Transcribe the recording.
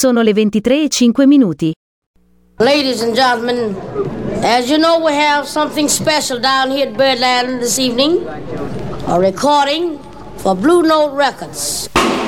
Sono le 23:05. Ladies and gentlemen, as you know, we have something special down here at Birdland this evening. A recording for Blue Note Records.